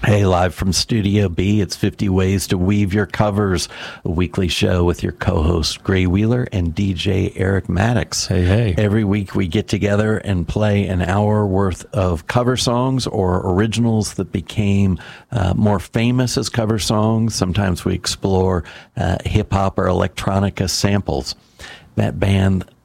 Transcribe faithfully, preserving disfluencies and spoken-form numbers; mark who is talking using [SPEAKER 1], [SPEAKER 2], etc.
[SPEAKER 1] Hey, live from Studio B, it's fifty Ways to Weave Your Covers, a weekly show with your co-host Gray Wheeler and D J Eric Maddox.
[SPEAKER 2] Hey, hey.
[SPEAKER 1] Every week we get together and play an hour worth of cover songs or originals that became uh, more famous as cover songs. Sometimes we explore uh, hip-hop or electronica samples. That band